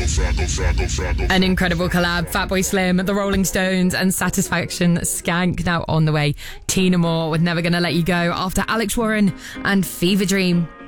An incredible collab. Fatboy Slim, The Rolling Stones and Satisfaction Skank. Now on the way, Tina Moore with Never Gonna Let You Go after Alex Warren and Fever Dream.